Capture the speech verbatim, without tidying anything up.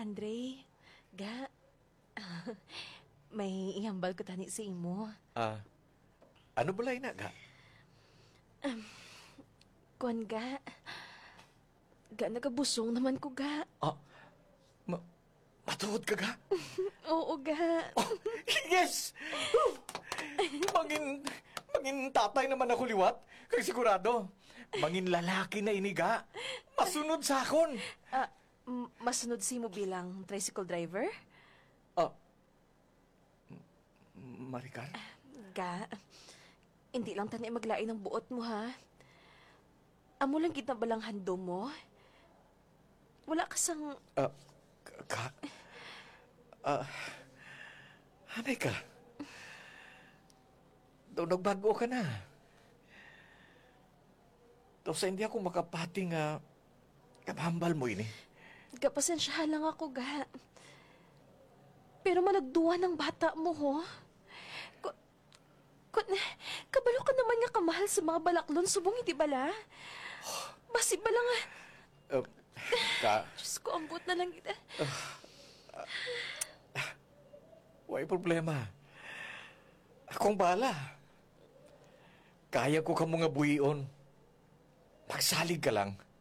Andre. Ga, may ihambal ko tani sa imo. Ah, ano balay na, ga? Kuan ga. Ga, nagabusong naman ko ga. Ah, ma matuod ka, ga? Oo ga. Oh, yes! Mangin, mangin tatay naman ako liwat. Kaya sigurado, mangin lalaki na iniga. Masunod sa akon. Ah, m- masunod si mo bilang tricycle driver? Ah, M- Maricar? Ga, hindi lang tani maglain ng buot mo ha. Amo lang kita balang handom mo. Wala ka sang... Ah, ka? Ah, hanay ka? Daw nagbago ka na. Daw sa hindi ako makapati nga kabambal mo ini. Ga, pasensyahan lang ako ga. Pero malagduwa ng bata mo ho. Ku- ku- kabalo ka naman nga kamahal sa mga balaklon subong hindi bala? Basi bala nga. Uh, ka? Diyos ko, ambot na lang kita. Way problema. Akong bala. Kaya ko ka mga buhion. Magsalig ka lang.